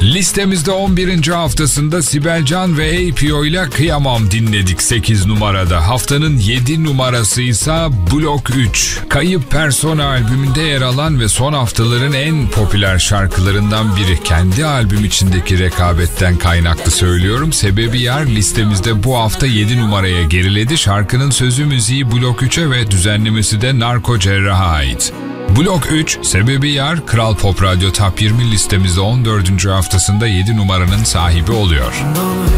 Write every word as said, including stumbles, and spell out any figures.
Listemizde on birinci haftasında Sibel Can ve A P O ile Kıyamam dinledik sekiz numarada. Haftanın yedi numarası ise Blok üç. Kayıp Persona albümünde yer alan ve son haftaların en popüler şarkılarından biri. Kendi albüm içindeki rekabetten kaynaklı söylüyorum. Sebebi Yar listemizde bu hafta yedi numaraya geriledi. Şarkının sözü müziği Blok üçe ve düzenlemesi de Narko Cerrah'a ait. Blok üç, Sebebi Yar, Kral Pop Radyo Top yirmi listemizde on dördüncü haftasında yedi numaranın sahibi oluyor.